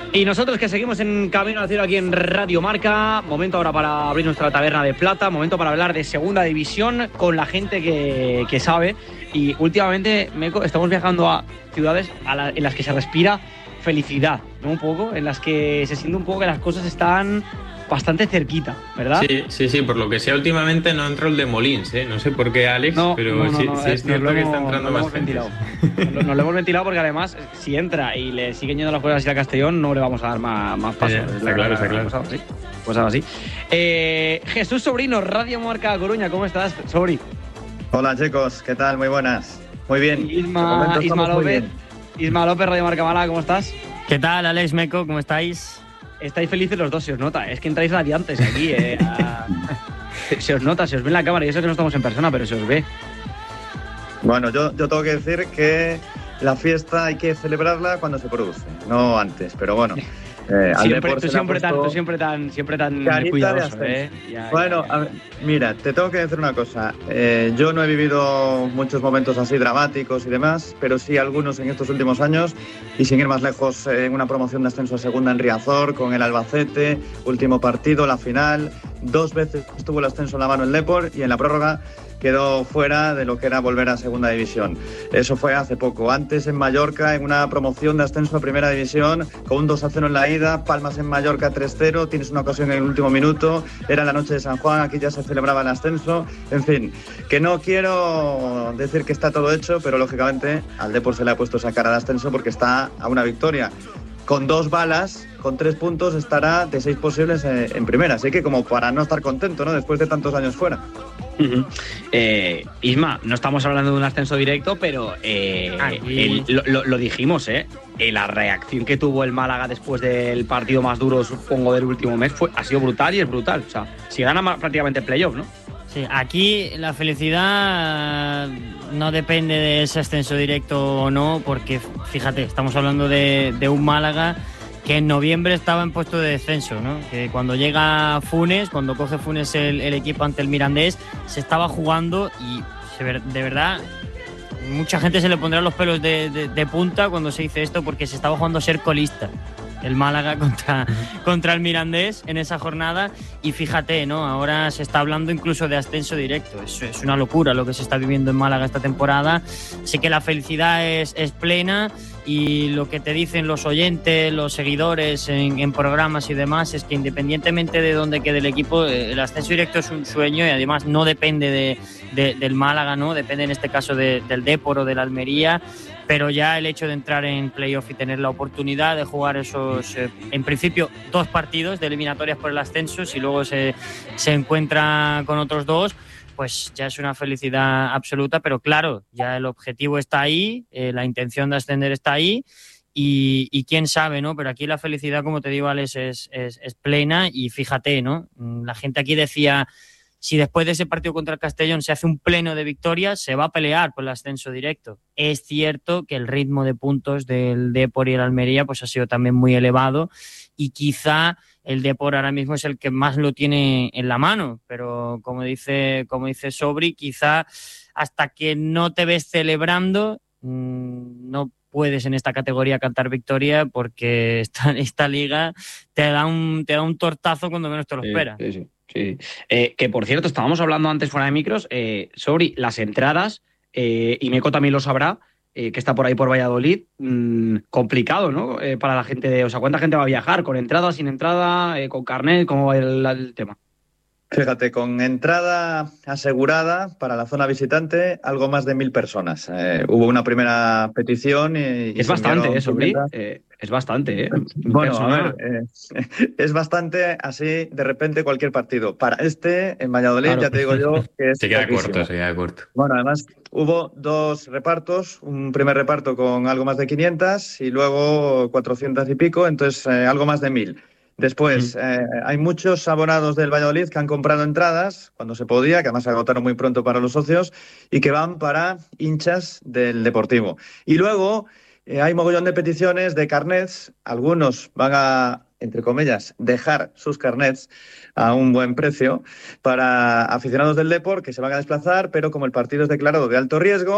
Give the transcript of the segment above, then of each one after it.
Y nosotros que seguimos en Camino al Cielo aquí en Radio Marca, momento ahora para abrir nuestra taberna de plata, momento para hablar de segunda división con la gente que sabe. Y últimamente, Meco, estamos viajando a ciudades en las que se respira felicidad, ¿no? Un poco, en las que se siente un poco que las cosas están bastante cerquita, ¿verdad? Sí, por lo que sea últimamente no entró el de Molins, ¿eh? No sé por qué, Alex, pero sí es cierto que está entrando más gente. Nos lo hemos ventilado porque además, si entra y le siguen yendo las cosas así a Castellón, no le vamos a dar más paso. Está claro. Pues ahora sí. Jesús Sobrino, Radio Marca Coruña, ¿cómo estás, Sobri? Hola, chicos, ¿qué tal? Muy buenas. Muy bien. Isma López, Radio Marca Málaga, ¿cómo estás? ¿Qué tal, Alex, Meco? ¿Cómo estáis? Estáis felices los dos, se os nota. Es que entráis radiantes aquí. Se os nota, se os ve en la cámara. Y eso que no estamos en persona, pero se os ve. Bueno, yo tengo que decir que la fiesta hay que celebrarla cuando se produce, no antes. Pero bueno, tú siempre tan cuidadoso, ¿eh? Bueno, a ver, mira, te tengo que decir una cosa. Yo no he vivido muchos momentos así dramáticos y demás, pero sí algunos en estos últimos años, y sin ir más lejos, en una promoción de ascenso a segunda en Riazor, con el Albacete, último partido, la final, 2 veces tuvo el ascenso en la mano el Depor, y en la prórroga quedó fuera de lo que era volver a segunda división. Eso fue hace poco. Antes en Mallorca, en una promoción de ascenso a primera división, con un 2-0 en la ida, Palmas en Mallorca 3-0, tienes una ocasión en el último minuto, era la noche de San Juan, aquí ya se celebraba el ascenso. En fin, que no quiero decir que está todo hecho, pero lógicamente al Depor se le ha puesto esa cara de ascenso porque está a una victoria. Con 2 balas, con 3 puntos, estará de 6 posibles en primera. Así que como para no estar contento, ¿no? Después de tantos años fuera. Isma, no estamos hablando de un ascenso directo, pero lo dijimos, la reacción que tuvo el Málaga después del partido más duro, supongo, del último mes ha sido brutal y es brutal. O sea, si gana prácticamente el playoff, ¿no? Sí, aquí la felicidad no depende de ese ascenso directo o no, porque fíjate, estamos hablando de un Málaga que en noviembre estaba en puesto de descenso, ¿no? Que cuando llega Funes, cuando coge Funes el equipo ante el Mirandés, se estaba jugando y de verdad mucha gente se le pondrá los pelos de punta cuando se dice esto, porque se estaba jugando a ser colista el Málaga contra el Mirandés en esa jornada, y fíjate, ¿no? Ahora se está hablando incluso de ascenso directo. Es una locura lo que se está viviendo en Málaga esta temporada. Sé que la felicidad es plena, y lo que te dicen los oyentes, los seguidores en programas y demás, es que independientemente de dónde quede el equipo, el ascenso directo es un sueño, y además no depende del Málaga, ¿no? Depende en este caso del Depor o de la Almería. Pero ya el hecho de entrar en playoff y tener la oportunidad de jugar esos, en principio, 2 partidos de eliminatorias por el ascenso, y luego se encuentra con otros 2, pues ya es una felicidad absoluta. Pero claro, ya el objetivo está ahí, la intención de ascender está ahí, y quién sabe, ¿no? Pero aquí la felicidad, como te digo, Alex, es plena, y fíjate, ¿no? La gente aquí decía, si después de ese partido contra el Castellón se hace un pleno de victorias, se va a pelear por el ascenso directo. Es cierto que el ritmo de puntos del Depor y el Almería pues ha sido también muy elevado, y quizá el Depor ahora mismo es el que más lo tiene en la mano, pero como dice Sobri, quizá hasta que no te ves celebrando, no puedes en esta categoría cantar victoria, porque esta liga te da un tortazo cuando menos te lo esperas. Sí. Que por cierto, estábamos hablando antes fuera de micros sobre las entradas, y Meco también lo sabrá, que está por ahí por Valladolid. Complicado, ¿no? Para la gente, o sea, ¿cuánta gente va a viajar? ¿Con entrada, sin entrada, con carnet? ¿Cómo va el tema? Fíjate, con entrada asegurada para la zona visitante, algo más de 1.000 personas. Hubo una primera petición y es bastante eso, es bastante, ¿eh? Bueno, a ver, es bastante así de repente cualquier partido. Para en Valladolid, claro, ya te digo yo que es se queda corto. Bueno, además hubo 2 repartos, un primer reparto con algo más de 500 y luego 400 y pico, entonces algo más de 1.000. Después, hay muchos abonados del Valladolid que han comprado entradas cuando se podía, que además se agotaron muy pronto para los socios, y que van para hinchas del Deportivo. Y luego hay mogollón de peticiones de carnets. Algunos van a, entre comillas, dejar sus carnets a un buen precio para aficionados del Depor que se van a desplazar, pero como el partido es declarado de alto riesgo,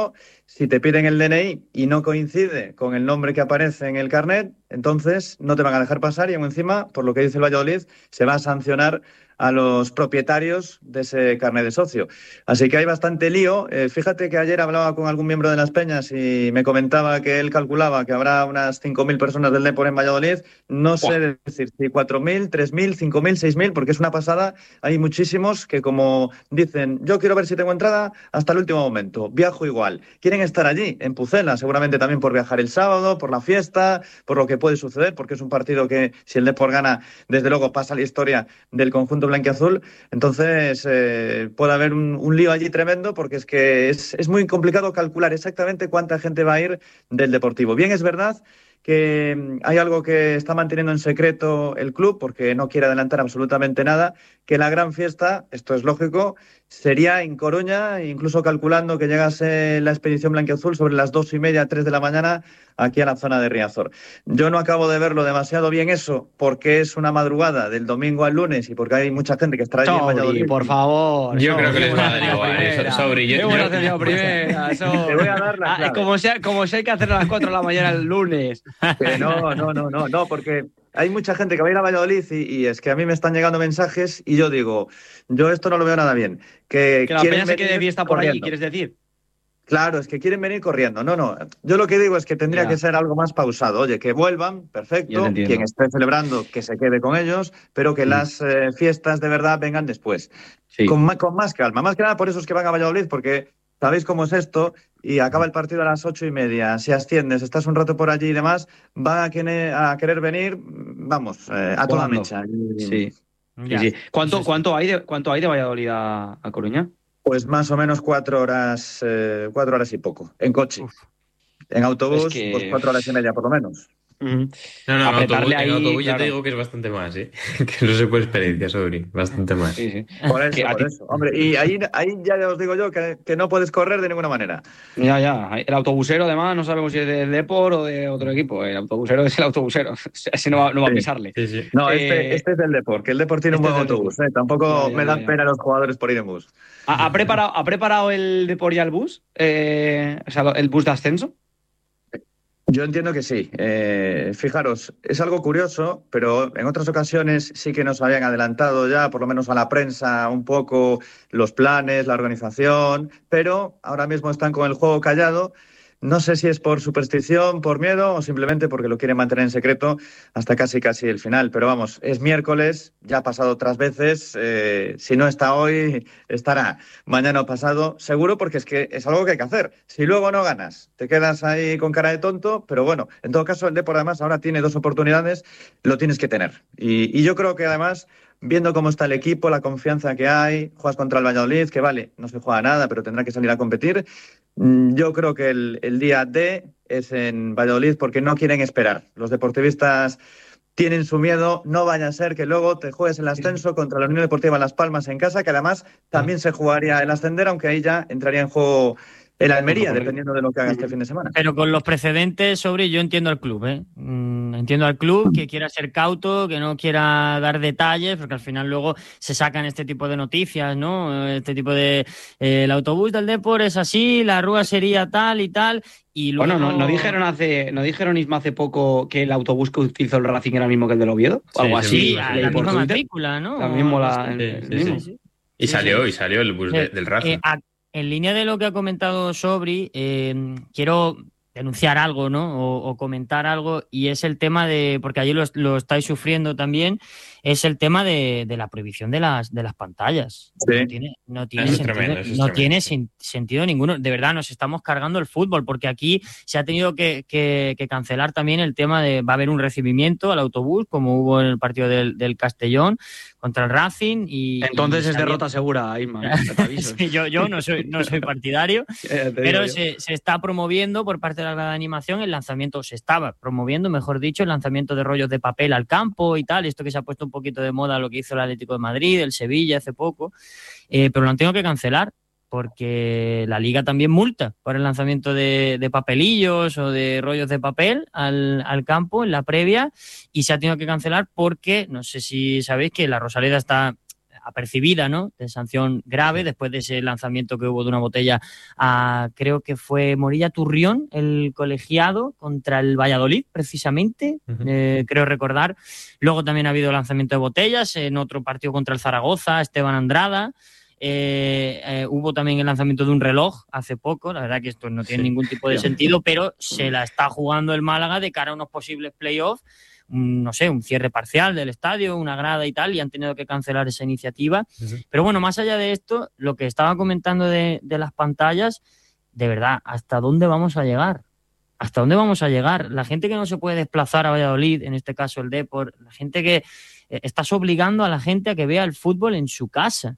si te piden el DNI y no coincide con el nombre que aparece en el carnet, entonces no te van a dejar pasar y encima, por lo que dice el Valladolid, se va a sancionar a los propietarios de ese carnet de socio. Así que hay bastante lío. Fíjate que ayer hablaba con algún miembro de las Peñas y me comentaba que él calculaba que habrá unas 5.000 personas del Depor en Valladolid. No sé decir si 4.000, 3.000, 5.000, 6.000, porque es una pasada. Hay muchísimos que, como dicen, yo quiero ver si tengo entrada hasta el último momento. Viajo igual. Quieren estar allí, en Pucela, seguramente también por viajar el sábado, por la fiesta, por lo que puede suceder, porque es un partido que, si el Depor gana, desde luego pasa a la historia del conjunto blanquiazul. Entonces puede haber un lío allí tremendo, porque es que es muy complicado calcular exactamente cuánta gente va a ir del Deportivo. Bien, es verdad que hay algo que está manteniendo en secreto el club, porque no quiere adelantar absolutamente nada, que la gran fiesta, esto es lógico, sería en Coruña, incluso calculando que llegase la expedición blanquiazul sobre las 2:30, 3 de la mañana, aquí a la zona de Riazor. Yo no acabo de verlo demasiado bien eso, porque es una madrugada del domingo al lunes y porque hay mucha gente que estará allí en Valladolid. Por favor. Yo creo que les va a dar igual. Sobri, te voy a dar la clave. Como si hay que hacerlo a las 4 de la mañana el lunes. Que no, porque hay mucha gente que va a ir a Valladolid y es que a mí me están llegando mensajes y yo digo, yo esto no lo veo nada bien. Que la peña se quede de fiesta por allí, ¿quieres decir? Claro, es que quieren venir corriendo. No. Yo lo que digo es que tendría que ser algo más pausado. Oye, que vuelvan, perfecto. Quien esté celebrando, que se quede con ellos, pero que las fiestas de verdad vengan después. Sí. Con más calma. Más que nada por eso es que van a Valladolid, porque sabéis cómo es esto y acaba el partido a las 8:30. Si asciendes, estás un rato por allí y demás, van a querer venir, vamos, a toda mecha. Sí. ¿Cuánto hay de Valladolid a Coruña? Pues más o menos 4 horas y poco, en coche. Uf. En autobús, pues 4 horas y media por lo menos. No, en autobús ya te digo que es bastante más, ¿eh? Que no sé por experiencia, Sobri, bastante más. Sí. Por eso. Hombre, y ahí ya os digo yo que no puedes correr de ninguna manera. Ya. El autobusero, además, no sabemos si es del Depor o de otro equipo. El autobusero es el autobusero. Ese no va a pisarle. Sí. No, este es del Depor, que el Depor tiene un buen autobús. Tampoco me dan pena los jugadores por ir en bus. ¿Ha preparado el Depor ya el bus? O sea, el bus de ascenso. Yo entiendo que sí. Fijaros, es algo curioso, pero en otras ocasiones sí que nos habían adelantado ya, por lo menos a la prensa, un poco los planes, la organización, pero ahora mismo están con el juego callado. No sé si es por superstición, por miedo o simplemente porque lo quieren mantener en secreto hasta casi el final. Pero vamos, es miércoles, ya ha pasado otras veces. Si no está hoy, estará mañana o pasado, seguro, porque es que es algo que hay que hacer. Si luego no ganas, te quedas ahí con cara de tonto, pero bueno, en todo caso el Depor además ahora tiene 2 oportunidades, lo tienes que tener. Y yo creo que además, viendo cómo está el equipo, la confianza que hay, juegas contra el Valladolid, que vale, no se juega nada, pero tendrá que salir a competir. Yo creo que el día D es en Valladolid porque no quieren esperar. Los deportivistas tienen su miedo, no vaya a ser que luego te juegues el ascenso contra la Unión Deportiva Las Palmas en casa, que además también se jugaría el ascender, aunque ahí ya entraría en juego el Almería, dependiendo de lo que haga este fin de semana. Pero con los precedentes, yo entiendo al club, entiendo al club que quiera ser cauto, que no quiera dar detalles, porque al final luego se sacan este tipo de noticias, ¿no? Este tipo de el autobús del Depor es así, la rúa sería tal y tal. Y luego... Bueno, ¿no dijeron Isma hace poco que el autobús que utilizó el Racing era el mismo que el del Oviedo? Sí, algo así. La misma matrícula, ¿no? Sí. Y salió el bus del Racing. En línea de lo que ha comentado Sobri, quiero denunciar algo, ¿no? O comentar algo, y es el tema de, porque allí lo estáis sufriendo también, es el tema de la prohibición de las pantallas. Sí. No tiene sentido ninguno. De verdad, nos estamos cargando el fútbol, porque aquí se ha tenido que cancelar también el tema de, va a haber un recibimiento al autobús, como hubo en el partido del Castellón contra el Racing. Entonces es derrota segura, Isma. Sí, yo no soy partidario, pero se está promoviendo por parte de la grada de animación el lanzamiento, se estaba promoviendo, mejor dicho, el lanzamiento de rollos de papel al campo y tal, esto que se ha puesto un poquito de moda, lo que hizo el Atlético de Madrid, el Sevilla hace poco, pero lo han tenido que cancelar porque la Liga también multa por el lanzamiento de papelillos o de rollos de papel al campo en la previa, y se ha tenido que cancelar porque, no sé si sabéis que la Rosaleda está apercibida, ¿no? De sanción grave después de ese lanzamiento que hubo de una botella a, creo que fue Morilla Turrión, el colegiado, contra el Valladolid, precisamente, creo recordar. Luego también ha habido lanzamiento de botellas en otro partido contra el Zaragoza, Esteban Andrada. Hubo también el lanzamiento de un reloj hace poco. La verdad que esto no tiene ningún tipo de sentido, pero se la está jugando el Málaga de cara a unos posibles playoffs, no sé, un cierre parcial del estadio, una grada y tal, y han tenido que cancelar esa iniciativa. Pero bueno, más allá de esto, lo que estaba comentando de las pantallas, de verdad, ¿hasta dónde vamos a llegar? ¿Hasta dónde vamos a llegar? La gente que no se puede desplazar a Valladolid, en este caso el Depor, la gente que estás obligando a la gente a que vea el fútbol en su casa.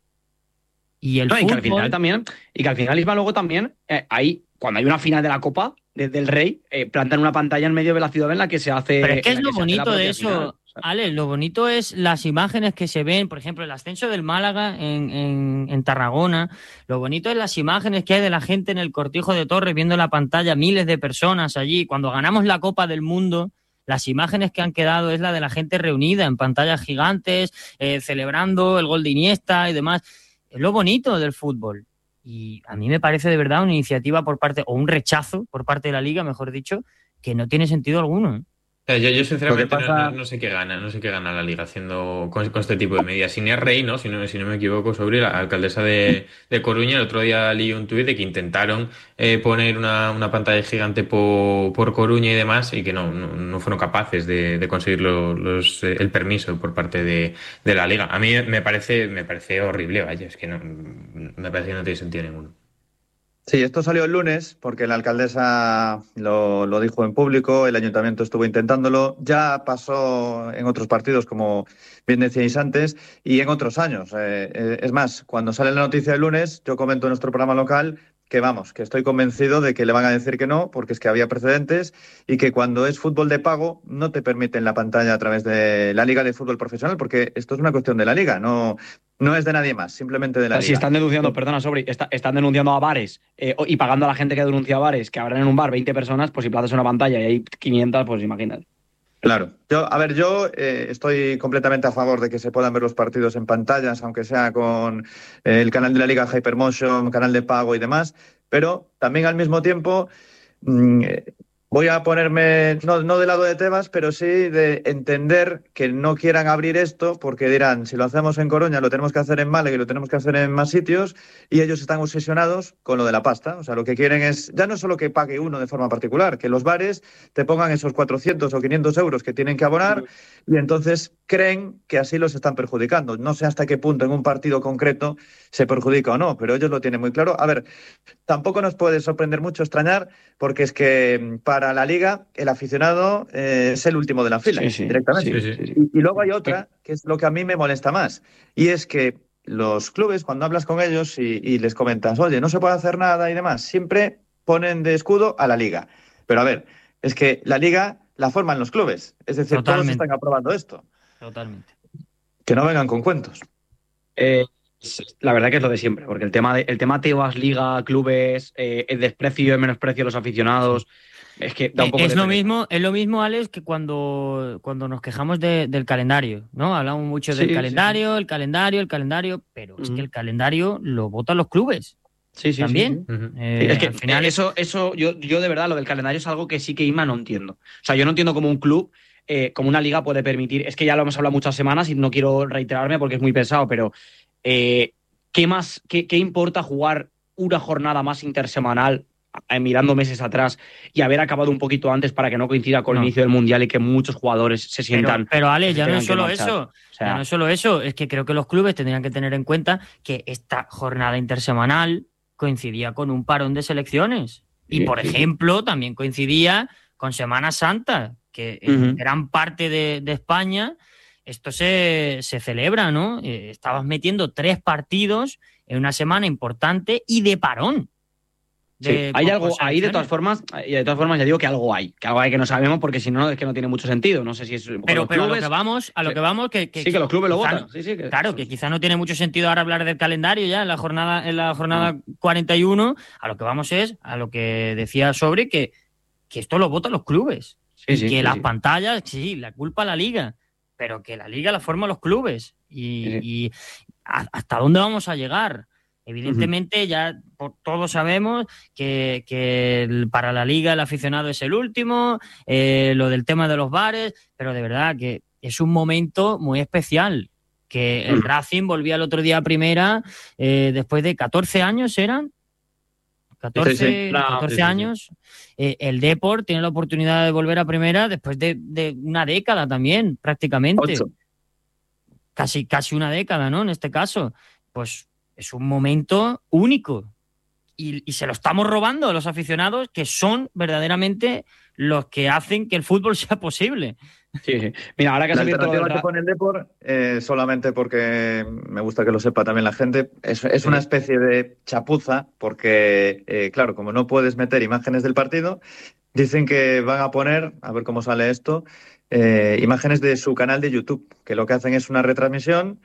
Y el fútbol... y que al final, Isma, luego también, cuando hay una final de la Copa del Rey, plantan una pantalla en medio de la ciudad en la que se hace... Pero es que es lo bonito de eso, final, o sea. Ale, lo bonito es las imágenes que se ven, por ejemplo, el ascenso del Málaga en Tarragona, lo bonito es las imágenes que hay de la gente en el Cortijo de Torres viendo la pantalla, miles de personas allí. Cuando ganamos la Copa del Mundo, las imágenes que han quedado es la de la gente reunida en pantallas gigantes, celebrando el gol de Iniesta y demás. Es lo bonito del fútbol. Y a mí me parece de verdad una iniciativa por parte, o un rechazo por parte de la Liga, mejor dicho, que no tiene sentido alguno. Yo sinceramente no sé qué gana la Liga haciendo con este tipo de medidas. Inés Rey, ¿no? Si no me equivoco, sobre la alcaldesa de Coruña, el otro día leí un tuit de que intentaron poner una pantalla gigante por Coruña y demás, y que no fueron capaces de conseguir el permiso por parte de la Liga. A mí me parece horrible, vaya, es que me parece que no tiene sentido ninguno. Sí, esto salió el lunes porque la alcaldesa lo dijo en público, el ayuntamiento estuvo intentándolo, ya pasó en otros partidos, como bien decíais antes, y en otros años. Es más, cuando sale la noticia el lunes, yo comento en nuestro programa local que estoy convencido de que le van a decir que no, porque es que había precedentes, y que cuando es fútbol de pago no te permiten la pantalla a través de la Liga de Fútbol Profesional, porque esto es una cuestión de la Liga, no es de nadie más, simplemente de la Liga. Si están denunciando, perdona, Sobri, están denunciando a bares y pagando a la gente que denuncia a bares, que habrán en un bar 20 personas, pues si plazas una pantalla y hay 500, pues imagínate. Claro. Yo estoy completamente a favor de que se puedan ver los partidos en pantallas, aunque sea con el canal de la Liga Hypermotion, canal de pago y demás, pero también al mismo tiempo voy a ponerme, no del lado de Tebas, pero sí de entender que no quieran abrir esto, porque dirán, si lo hacemos en Coruña, lo tenemos que hacer en Málaga y lo tenemos que hacer en más sitios, y ellos están obsesionados con lo de la pasta. O sea, lo que quieren es, ya no solo que pague uno de forma particular, que los bares te pongan esos 400 o 500 euros que tienen que abonar, y entonces creen que así los están perjudicando. No sé hasta qué punto en un partido concreto se perjudica o no, pero ellos lo tienen muy claro. A ver, tampoco nos puede sorprender mucho, extrañar, porque es que para la Liga el aficionado es el último de la fila, directamente. Sí. Y luego hay otra, que es lo que a mí me molesta más, y es que los clubes, cuando hablas con ellos y les comentas, oye, no se puede hacer nada y demás, siempre ponen de escudo a la Liga. Pero a ver, es que la Liga la forman los clubes, es decir, todos están aprobando esto. Totalmente. Que no vengan con cuentos. La verdad que es lo de siempre, porque el tema Tebas, Liga, clubes, el desprecio y el menosprecio de los aficionados, es que da un poco es lo mismo, Alex, que cuando nos quejamos del calendario, ¿no? Hablamos mucho del calendario, el calendario, pero es que el calendario lo votan los clubes. Sí, también. Es que al final eso yo de verdad, lo del calendario es algo que sí que Inma no entiendo. O sea, yo no entiendo cómo un club, como una liga puede permitir, es que ya lo hemos hablado muchas semanas y no quiero reiterarme porque es muy pesado, pero ¿qué importa jugar una jornada más intersemanal mirando meses atrás y haber acabado un poquito antes para que no coincida con el inicio del Mundial y que muchos jugadores se sientan... Pero Ale, ya no es solo eso. O sea, ya no es solo eso, es que creo que los clubes tendrían que tener en cuenta que esta jornada intersemanal coincidía con un parón de selecciones. Y, por ejemplo, también coincidía con Semana Santa, que en gran parte de España esto se celebra, ¿no? Estabas metiendo 3 partidos en una semana importante y de parón. Hay algo ahí, de todas formas ya digo que algo hay que no sabemos, porque si no es que no tiene mucho sentido. No sé si es pero a lo que vamos que sí, que los clubes lo votan. Claro, que quizá no tiene mucho sentido ahora hablar del calendario ya en la jornada 41. A lo que vamos es a lo que decía Sobri, que esto lo votan los clubes. Las pantallas, la culpa a la Liga, pero que la Liga la forman los clubes. Y ¿hasta dónde vamos a llegar? Evidentemente ya todos sabemos que para la Liga el aficionado es el último, lo del tema de los bares, pero de verdad que es un momento muy especial, que el Racing volvía el otro día a primera después de 14 años, ¿eran? 14 años. El Depor tiene la oportunidad de volver a primera después de una década también, prácticamente. 8. Casi una década, ¿no? En este caso, pues es un momento único y se lo estamos robando a los aficionados, que son verdaderamente los que hacen que el fútbol sea posible. Sí. Mira, ahora que la alternativa que pone el Depor, solamente porque me gusta que lo sepa también la gente, es una especie de chapuza, porque, claro, como no puedes meter imágenes del partido, dicen que van a poner, a ver cómo sale esto, imágenes de su canal de YouTube, que lo que hacen es una retransmisión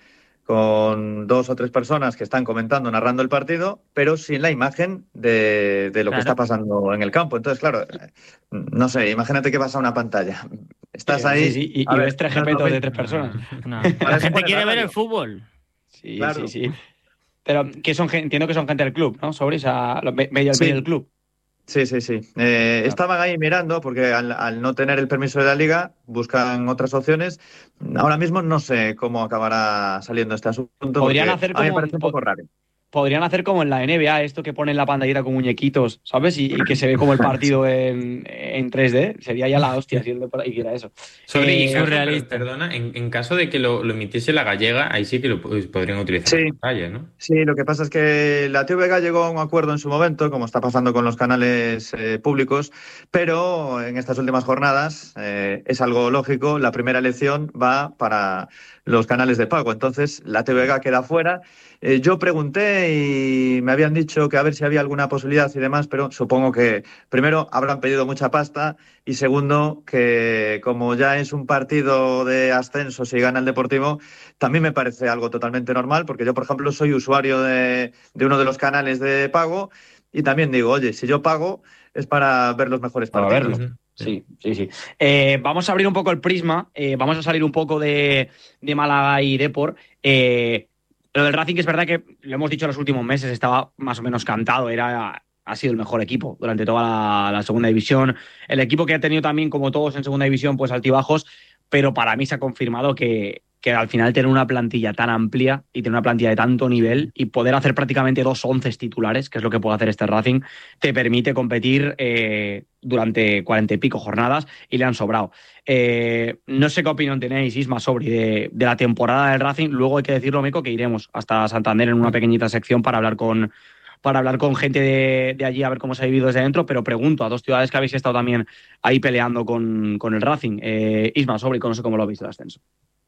con 2 o 3 personas que están comentando, narrando el partido, pero sin la imagen de lo que está pasando en el campo. Entonces, claro, no sé, imagínate que vas a una pantalla. Estás ahí... Sí, y ves 3 GPs de 3 personas. No. La gente quiere ver el fútbol. Sí, claro. Sí. Pero que entiendo que son gente del club, ¿no? Sobre esa medio del club. Sí. Estaban ahí mirando, porque al no tener el permiso de la Liga, buscan otras opciones. Ahora mismo no sé cómo acabará saliendo este asunto. Podrían hacer como, a mí me parece un poco raro. Podrían hacer como en la NBA, esto que ponen la pantallita con muñequitos, ¿sabes? Y que se ve como el partido en 3D. Sería ya la hostia si el de por ahí quiera eso. Surrealista. Perdona, en caso de que lo emitiese la gallega, ahí sí que lo podrían utilizar en pantalla, ¿no? Sí, lo que pasa es que la TVG llegó a un acuerdo en su momento, como está pasando con los canales públicos, pero en estas últimas jornadas es algo lógico. La primera elección va para los canales de pago, entonces la TVG queda fuera. Yo pregunté y me habían dicho que a ver si había alguna posibilidad y demás, pero supongo que primero habrán pedido mucha pasta y segundo que como ya es un partido de ascenso si gana el Deportivo, también me parece algo totalmente normal, porque yo, por ejemplo, soy usuario de uno de los canales de pago y también digo, oye, si yo pago es para ver los mejores partidos. Verlo. Sí. Vamos a abrir un poco el prisma, vamos a salir un poco de Málaga y Depor. Lo del Racing, que es verdad que lo hemos dicho en los últimos meses, estaba más o menos cantado, ha sido el mejor equipo durante toda la segunda división. El equipo que ha tenido también, como todos en segunda división, pues altibajos, pero para mí se ha confirmado que al final tener una plantilla tan amplia y tener una plantilla de tanto nivel y poder hacer prácticamente 2 11 titulares, que es lo que puede hacer este Racing, te permite competir durante 40 y pico jornadas y le han sobrado. No sé qué opinión tenéis, Isma, sobre de la temporada del Racing. Luego hay que decirlo, Meco, que iremos hasta Santander en una pequeñita sección para hablar con gente de allí, a ver cómo se ha vivido desde dentro, pero pregunto a 2 ciudades que habéis estado también ahí peleando con el Racing. Isma, sobre, no sé cómo lo habéis visto el ascenso.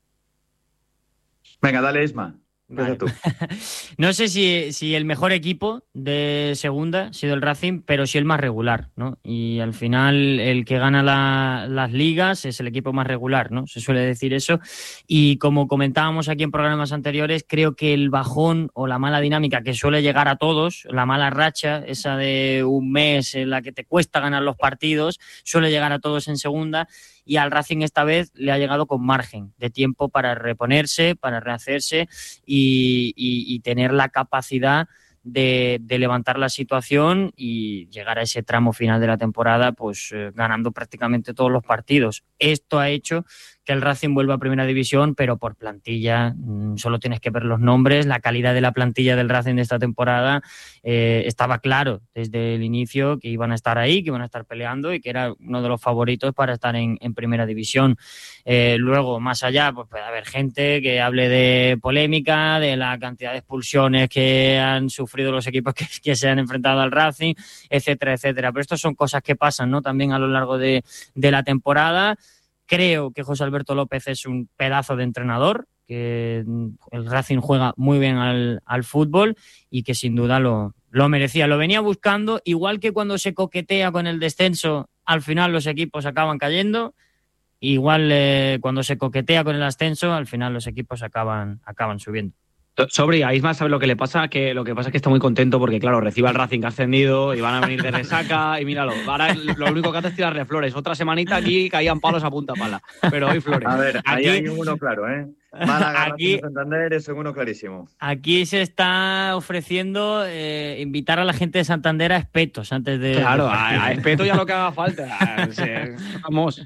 Venga, dale, Isma. Vale. Tú. No sé si el mejor equipo de segunda ha sido el Racing, pero sí el más regular, ¿no? Y al final el que gana las ligas es el equipo más regular, ¿no? Se suele decir eso. Y como comentábamos aquí en programas anteriores, creo que el bajón o la mala dinámica que suele llegar a todos, la mala racha, esa de un mes en la que te cuesta ganar los partidos, suele llegar a todos en segunda. Y al Racing esta vez le ha llegado con margen de tiempo para reponerse, para rehacerse y tener la capacidad de levantar la situación y llegar a ese tramo final de la temporada pues ganando prácticamente todos los partidos. Esto ha hecho que el Racing vuelva a primera división, pero por plantilla, solo tienes que ver los nombres. La calidad de la plantilla del Racing de esta temporada estaba claro desde el inicio que iban a estar ahí, que iban a estar peleando y que era uno de los favoritos para estar en primera división. Luego, más allá, pues puede haber gente que hable de polémica, de la cantidad de expulsiones que han sufrido los equipos que se han enfrentado al Racing, etcétera, etcétera. Pero estas son cosas que pasan, ¿no? También a lo largo de la temporada. Creo que José Alberto López es un pedazo de entrenador, que el Racing juega muy bien al fútbol y que sin duda lo merecía. Lo venía buscando, igual que cuando se coquetea con el descenso, al final los equipos acaban cayendo. Igual cuando se coquetea con el ascenso, al final los equipos acaban subiendo. Sobre a Isma, ¿sabes lo que le pasa? Que lo que pasa es que está muy contento porque, claro, recibe al Racing que ha ascendido y van a venir de resaca y míralo. Ahora lo único que hace es tirarle flores. Otra semanita aquí caían palos a punta pala, pero hoy flores. A ver, aquí hay uno claro, ¿eh? Málaga, Racing Santander es uno clarísimo. Aquí se está ofreciendo invitar a la gente de Santander a espetos antes de... Claro, a espeto ya lo que haga falta. Vamos.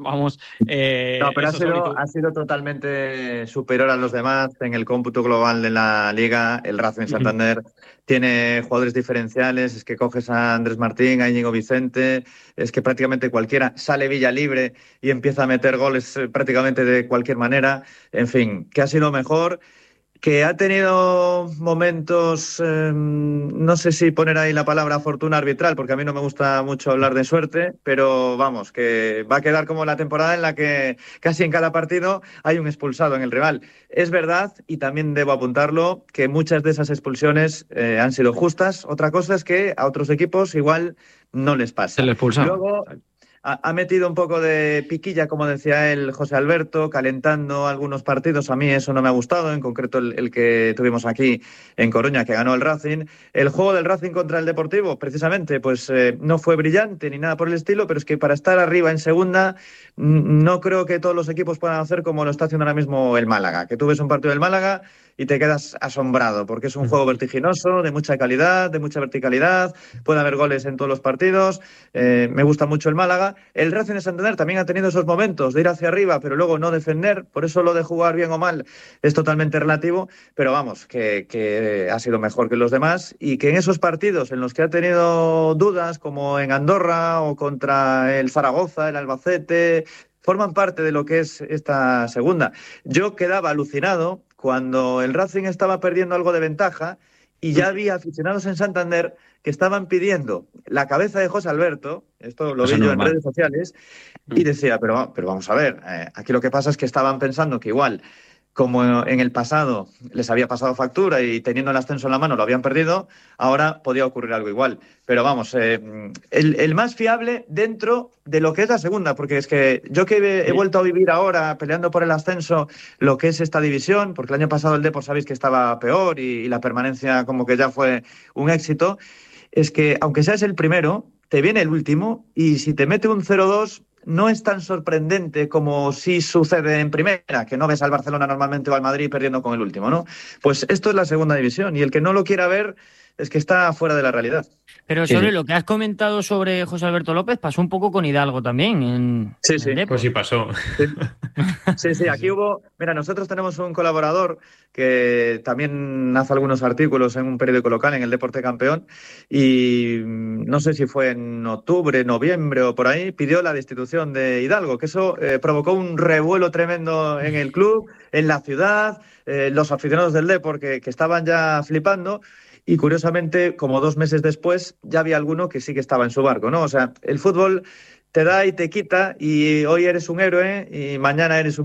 No, pero ha sido totalmente superior a los demás en el cómputo global de la Liga. El Racing Santander tiene jugadores diferenciales, es que coges a Andrés Martín, a Íñigo Vicente, es que prácticamente cualquiera sale Villa libre y empieza a meter goles prácticamente de cualquier manera. En fin, que ha sido mejor, que ha tenido momentos, no sé si poner ahí la palabra fortuna arbitral, porque a mí no me gusta mucho hablar de suerte, pero vamos, que va a quedar como la temporada en la que casi en cada partido hay un expulsado en el rival. Es verdad, y también debo apuntarlo, que muchas de esas expulsiones han sido justas. Otra cosa es que a otros equipos igual no les pasa. Se le expulsa. Luego ha metido un poco de piquilla, como decía él, José Alberto, calentando algunos partidos. A mí eso no me ha gustado, en concreto el que tuvimos aquí en Coruña, que ganó el Racing. El juego del Racing contra el Deportivo, precisamente, pues no fue brillante ni nada por el estilo, pero es que para estar arriba en segunda, no creo que todos los equipos puedan hacer como lo está haciendo ahora mismo el Málaga. Que tú ves un partido del Málaga y te quedas asombrado, porque es un juego vertiginoso, de mucha calidad, de mucha verticalidad, puede haber goles en todos los partidos, me gusta mucho el Málaga. El Racing de Santander también ha tenido esos momentos de ir hacia arriba, pero luego no defender, por eso lo de jugar bien o mal es totalmente relativo, pero vamos, que ha sido mejor que los demás, y que en esos partidos en los que ha tenido dudas, como en Andorra o contra el Zaragoza, el Albacete, forman parte de lo que es esta segunda. Yo quedaba alucinado cuando el Racing estaba perdiendo algo de ventaja y ya había aficionados en Santander que estaban pidiendo la cabeza de José Alberto, esto lo vi yo en redes sociales, y decía, pero vamos a ver, aquí lo que pasa es que estaban pensando que igual, como en el pasado les había pasado factura y teniendo el ascenso en la mano lo habían perdido, ahora podía ocurrir algo igual. Pero vamos, el más fiable dentro de lo que es la segunda, porque es que yo que he vuelto a vivir ahora peleando por el ascenso lo que es esta división, porque el año pasado el Depor sabéis que estaba peor y la permanencia como que ya fue un éxito, es que aunque seas el primero, te viene el último y si te mete un 0-2... no es tan sorprendente como si sucede en primera, que no ves al Barcelona normalmente o al Madrid perdiendo con el último, ¿no? Pues esto es la segunda división y el que no lo quiera ver es que está fuera de la realidad. Pero sobre lo que has comentado sobre José Alberto López, pasó un poco con Hidalgo también. Sí. Pues sí pasó. Sí, aquí hubo... Mira, nosotros tenemos un colaborador que también hace algunos artículos en un periódico local, en el Deporte Campeón, y no sé si fue en octubre, noviembre o por ahí, pidió la destitución de Hidalgo, que eso provocó un revuelo tremendo en el club, en la ciudad, los aficionados del Deporte que estaban ya flipando. Y curiosamente, como 2 meses después, ya había alguno que sí que estaba en su barco, ¿no? O sea, el fútbol te da y te quita, y hoy eres un héroe y mañana eres un